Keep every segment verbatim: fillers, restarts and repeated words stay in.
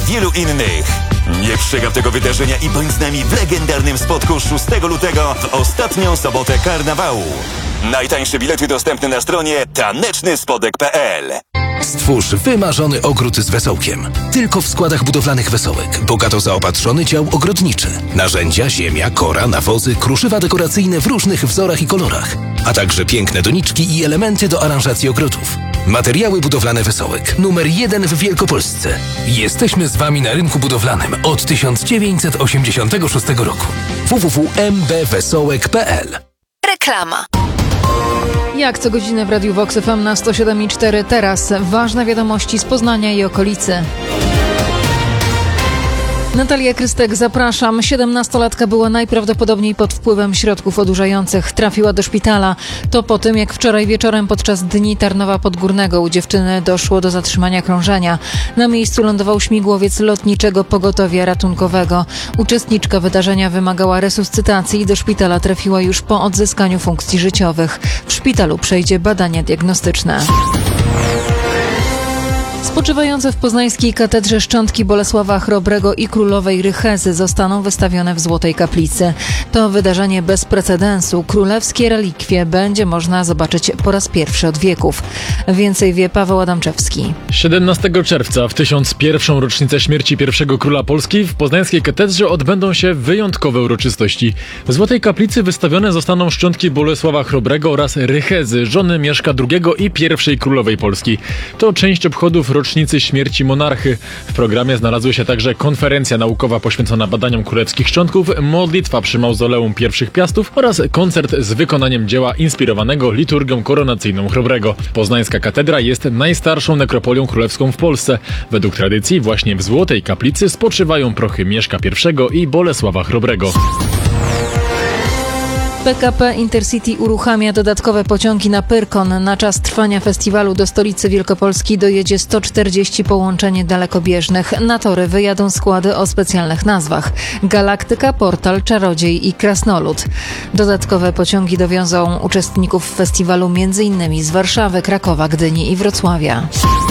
wielu innych. Nie przegap tego wydarzenia i bądź z nami w legendarnym spotku szóstego lutego w ostatnią sobotę karnawału. Najtańsze bilety dostępne na stronie taneczny spodek kropka pe el. Stwórz wymarzony ogród z wesołkiem. Tylko w składach budowlanych Wesołek. Bogato zaopatrzony dział ogrodniczy. Narzędzia, ziemia, kora, nawozy, kruszywa dekoracyjne w różnych wzorach i kolorach. A także piękne doniczki i elementy do aranżacji ogrodów. Materiały budowlane Wesołek. Numer jeden w Wielkopolsce. Jesteśmy z Wami na rynku budowlanym od tysiąc dziewięćset osiemdziesiątego szóstego roku. w w w kropka m b wesołek kropka pe el. Reklama. Jak co godzinę w Radiu Vox F M na sto siedem i cztery. Teraz ważne wiadomości z Poznania i okolicy. Natalia Krystek, zapraszam. Siedemnastolatka była najprawdopodobniej pod wpływem środków odurzających. Trafiła do szpitala. To po tym, jak wczoraj wieczorem podczas Dni Tarnowa Podgórnego u dziewczyny doszło do zatrzymania krążenia. Na miejscu lądował śmigłowiec lotniczego pogotowia ratunkowego. Uczestniczka wydarzenia wymagała resuscytacji i do szpitala trafiła już po odzyskaniu funkcji życiowych. W szpitalu przejdzie badania diagnostyczne. Spoczywające w poznańskiej katedrze szczątki Bolesława Chrobrego i królowej Rychezy zostaną wystawione w Złotej Kaplicy. To wydarzenie bez precedensu. Królewskie relikwie będzie można zobaczyć po raz pierwszy od wieków. Więcej wie Paweł Adamczewski. siedemnastego czerwca w tysiąc pierwszą rocznicę śmierci pierwszego króla Polski w poznańskiej katedrze odbędą się wyjątkowe uroczystości. W Złotej Kaplicy wystawione zostaną szczątki Bolesława Chrobrego oraz Rychezy, żony Mieszka drugiego i pierwszej królowej Polski. To część obchodów rocznicy śmierci monarchy. W programie znalazły się także konferencja naukowa poświęcona badaniom królewskich szczątków, modlitwa przy mauzoleum pierwszych Piastów oraz koncert z wykonaniem dzieła inspirowanego liturgią koronacyjną Chrobrego. Poznańska katedra jest najstarszą nekropolią królewską w Polsce. Według tradycji właśnie w Złotej Kaplicy spoczywają prochy Mieszka pierwszego i Bolesława Chrobrego. P K P Intercity uruchamia dodatkowe pociągi na Pyrkon. Na czas trwania festiwalu do stolicy Wielkopolski dojedzie sto czterdzieści połączeń dalekobieżnych. Na tory wyjadą składy o specjalnych nazwach: Galaktyka, Portal, Czarodziej i Krasnolud. Dodatkowe pociągi dowiozą uczestników festiwalu m.in. z Warszawy, Krakowa, Gdyni i Wrocławia.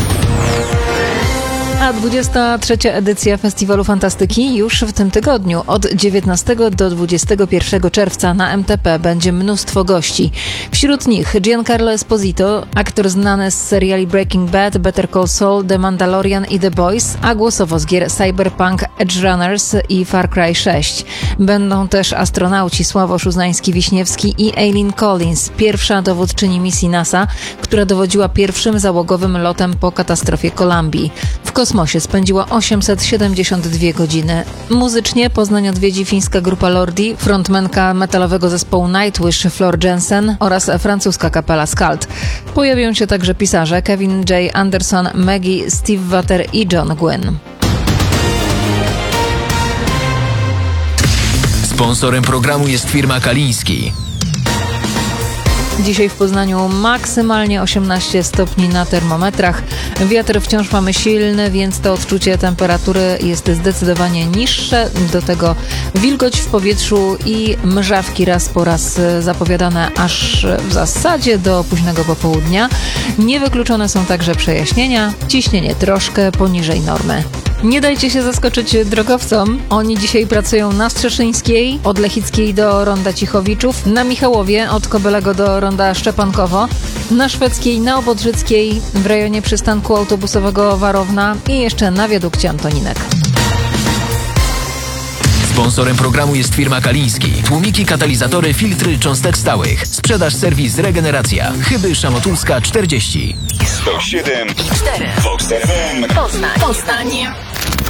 A dwudziesta trzecia edycja Festiwalu Fantastyki już w tym tygodniu. Od dziewiętnastego do dwudziestego pierwszego czerwca na M T P będzie mnóstwo gości. Wśród nich Giancarlo Esposito, aktor znany z seriali Breaking Bad, Better Call Saul, The Mandalorian i The Boys, a głosowo z gier Cyberpunk, Edge Runners i Far Cry sześć. Będą też astronauci Sławosz Uznański-Wiśniewski i Eileen Collins, pierwsza dowódczyni misji NASA, która dowodziła pierwszym załogowym lotem po katastrofie Kolumbii. W kosmosie spędziła osiemset siedemdziesiąt dwie godziny. Muzycznie Poznań odwiedzi fińska grupa Lordi, frontmenka metalowego zespołu Nightwish Floor Jansen oraz francuska kapela Skald. Pojawią się także pisarze Kevin J. Anderson, Maggie, Steve Water i John Gwynn. Sponsorem programu jest firma Kaliński. Dzisiaj w Poznaniu maksymalnie osiemnaście stopni na termometrach. Wiatr wciąż mamy silny, więc to odczucie temperatury jest zdecydowanie niższe. Do tego wilgoć w powietrzu i mrzawki raz po raz zapowiadane aż w zasadzie do późnego popołudnia. Niewykluczone są także przejaśnienia. Ciśnienie troszkę poniżej normy. Nie dajcie się zaskoczyć drogowcom. Oni dzisiaj pracują na Strzeszyńskiej, od Lechickiej do Ronda Cichowiczów, na Michałowie, od Kobylego do Ronda Szczepankowo, na Szwedzkiej, na Obodrzyckiej, w rejonie przystanku autobusowego Warowna i jeszcze na wiadukcie Antoninek. Sponsorem programu jest firma Kaliński. Tłumiki, katalizatory, filtry cząstek stałych. Sprzedaż, serwis, regeneracja. Chyby Szamotulska czterdzieści. sto siedem i cztery. Vox F M. Poznań. Poznań.